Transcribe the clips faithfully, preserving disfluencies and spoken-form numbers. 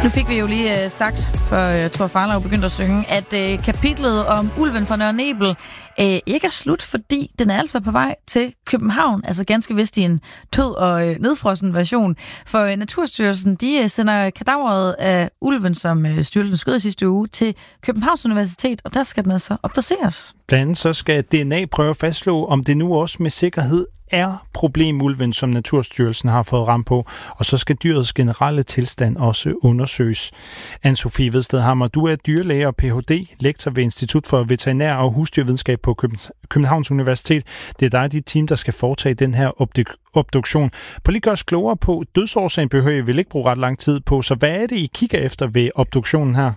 Nu fik vi jo lige øh, sagt, for jeg tror Farlov begyndte at synge, at øh, kapitlet om ulven fra Nørre Nebel øh, ikke er slut, fordi den er altså på vej til København, altså ganske vist i en tød og øh, nedfrossen version. For øh, Naturstyrelsen, de øh, sender kadaveret af ulven, som øh, styrelsen skød i sidste uge, til Københavns Universitet, og der skal den altså obduceres. Blandt andet så skal D N A prøve at fastslå, om det nu også med sikkerhed er problemulven, som Naturstyrelsen har fået ram på, og så skal dyrets generelle tilstand også undersøges. Anne-Sophie Vedstedhammer, du er dyrlæge og P H D, lektor ved Institut for Veterinær- og Husdyrvidenskab på Københavns Universitet. Det er dig, dit team, der skal foretage den her obduk- obduktion. På lige gør os klogere på, dødsårsagen behøver I vil ikke bruge ret lang tid på, så hvad er det, I kigger efter ved obduktionen her?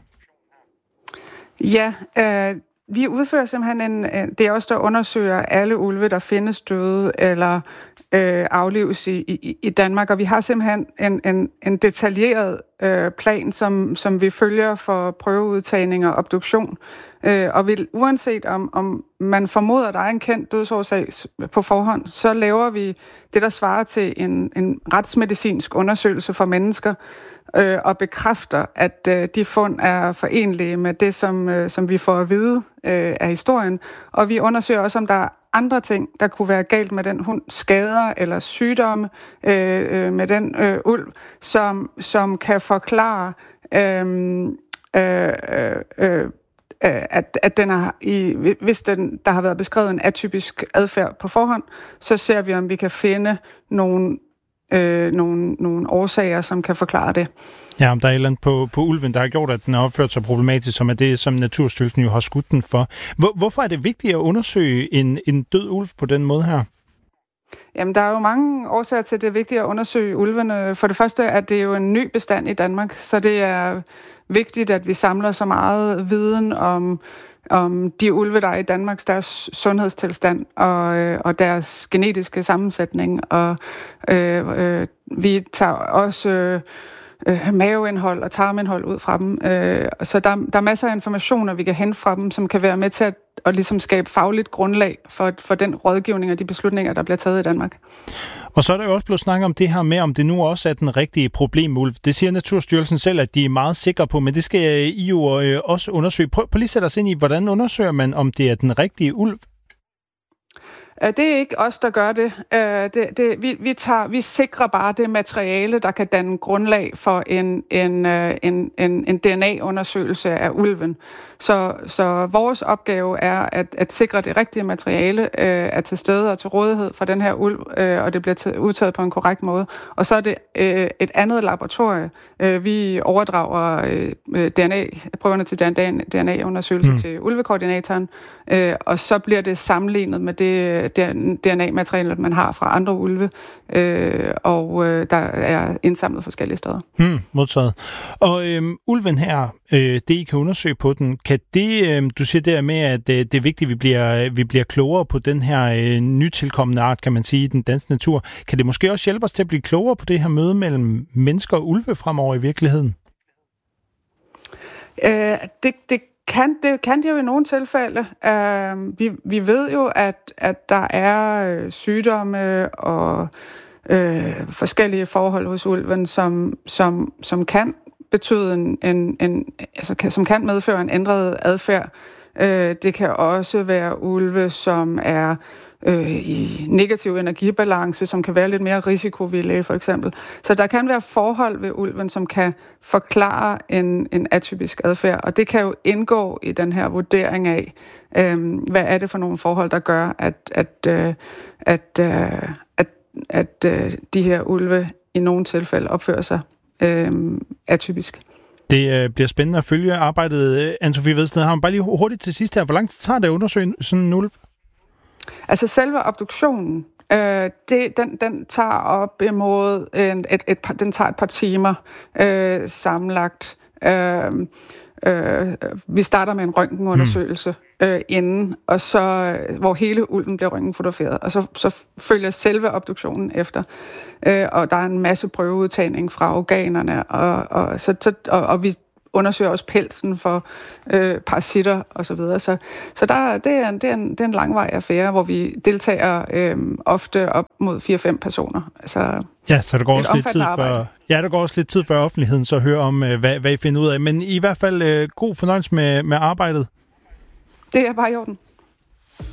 Ja, øh vi udfører simpelthen en, det er også der undersøger alle ulve, der findes døde eller øh, aflives i, i, i Danmark, og vi har simpelthen en, en, en detaljeret øh, plan, som, som vi følger for prøveudtagning og obduktion. Øh, og vi, uanset om, om man formoder, at der er en kendt dødsårsag på forhånd, så laver vi det, der svarer til en, en retsmedicinsk undersøgelse for mennesker, øh, og bekræfter, at øh, de fund er forenlige med det, som, øh, som vi får at vide øh, af historien. Og vi undersøger også, om der er andre ting, der kunne være galt med den hund, skader eller sygdomme øh, øh, med den øh, ulv, som, som kan forklare, øh, øh, øh, At, at den er i, hvis den, der har været beskrevet en atypisk adfærd på forhånd, så ser vi, om vi kan finde nogle, øh, nogle, nogle årsager, som kan forklare det. Ja, om der er et eller andet på, på ulven, der har gjort, at den har opført sig problematisk, som er det, som Naturstyrelsen jo har skudt den for. Hvor, hvorfor er det vigtigt at undersøge en, en død ulv på den måde her? Jamen, der er jo mange årsager til, at det er vigtigt at undersøge ulvene. For det første er det jo en ny bestand i Danmark, så det er vigtigt, at vi samler så meget viden om, om de ulve, der er i Danmark, deres sundhedstilstand og, og deres genetiske sammensætning. Og øh, øh, vi tager også øh, øh, maveindhold og tarmindhold ud fra dem. Øh, så der, der er masser af informationer, vi kan hente fra dem, som kan være med til at og ligesom skabe fagligt grundlag for, for den rådgivning og de beslutninger, der bliver taget i Danmark. Og så er der jo også blevet snakket om det her med, om det nu også er den rigtige problemulv. Det siger Naturstyrelsen selv, at de er meget sikre på, men det skal I jo også undersøge. Prøv, prøv lige at sætte os ind i, hvordan undersøger man, om det er den rigtige ulv? Det er ikke os, der gør det. det, det vi, vi, tager, vi sikrer bare det materiale, der kan danne grundlag for en, en, en, en, en D N A-undersøgelse af ulven. Så, så vores opgave er at, at sikre det rigtige materiale øh, er til stede og til rådighed for den her ulv, øh, og det bliver t- udtaget på en korrekt måde. Og så er det øh, et andet laboratorie. Øh, vi overdrager øh, D N A-prøverne til D N A-undersøgelse mm. til ulvekoordinatoren, øh, og så bliver det sammenlignet med det D N A-materiale, man har fra andre ulve, øh, og øh, der er indsamlet forskellige steder. Hmm, modtaget. Og øh, ulven her, øh, det I kan undersøge på den, kan det, øh, du siger der med, at øh, det er vigtigt, at vi bliver, vi bliver klogere på den her øh, nytilkommende art, kan man sige, i den danske natur. Kan det måske også hjælpe os til at blive klogere på det her møde mellem mennesker og ulve fremover i virkeligheden? Øh, det, det Kan det, kan det jo i nogle tilfælde. Uh, vi, vi ved jo, at, at der er øh, sygdomme og øh, forskellige forhold hos ulven, som, som, som kan betyde en, en, en altså, kan, som kan medføre en ændret adfærd. Uh, det kan også være ulve, som er øh, i negativ energibalance, som kan være lidt mere risikovillige, for eksempel. Så der kan være forhold ved ulven, som kan forklare en, en atypisk adfærd, og det kan jo indgå i den her vurdering af, øh, hvad er det for nogle forhold, der gør, at, at, øh, at, øh, at, at øh, de her ulve i nogle tilfælde opfører sig øh, atypisk. Det øh, bliver spændende at følge arbejdet. Anne-Sophie Vedstedhammer, bare lige hurtigt til sidst her. Hvor lang tid tager det at undersøge sådan en ulv? Altså selve obduktionen, øh, det, den, den tager op imod en, et, et, den tager et par timer øh, sammenlagt. Øh, øh, vi starter med en røntgenundersøgelse øh, inden, og så, hvor hele ulven bliver røntgenfotograferet, og så, så følger selve obduktionen efter. Øh, og der er en masse prøveudtagning fra organerne, og, og, så, og, og vi undersøger også pelsen for øh, parasitter og så videre. Så, så der, det, er en, det, er en, det er en langvarig affære, hvor vi deltager øh, ofte op mod fire fem personer. Altså, ja, så der går også lidt tid før, ja, der går også lidt tid før offentligheden så hører om, hvad, hvad I finder ud af. Men i hvert fald øh, god fornøjelse med, med arbejdet. Det er bare i orden.